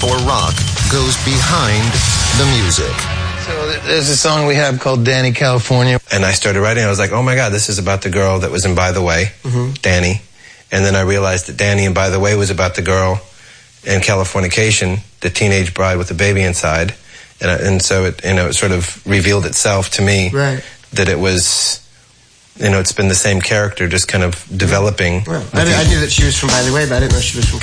before rock goes behind the music. So there's a song we have called Danny California. And I started writing. I was like, oh my God, this is about the girl that was in By the Way, Danny. And then I realized that Danny in By the Way was about the girl in Californication, the teenage bride with the baby inside. And so it, it sort of revealed itself to me that it was, it's been the same character, just kind of developing. Well, I knew that she was from By the Way, but I didn't know she was from